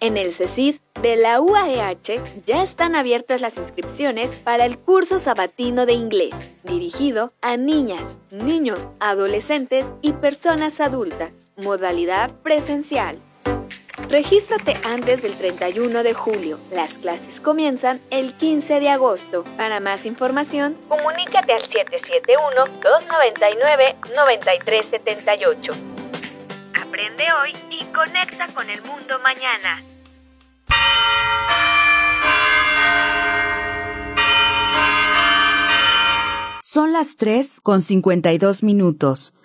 En el CECID de la UAEH ya están abiertas las inscripciones para el curso sabatino de inglés, dirigido a niñas, niños, adolescentes y personas adultas, modalidad presencial. Regístrate antes del 31 de julio. Las clases comienzan el 15 de agosto. Para más información, comunícate al 771-299-9378. Aprende hoy y conecta con el mundo mañana. Son las 3:52.